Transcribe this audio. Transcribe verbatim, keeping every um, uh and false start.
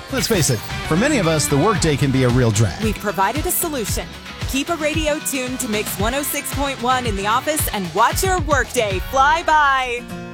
Let's face it, for many of us, the workday can be a real drag. We've provided a solution. Keep a radio tuned to Mix one oh six point one in the office and watch your workday fly by.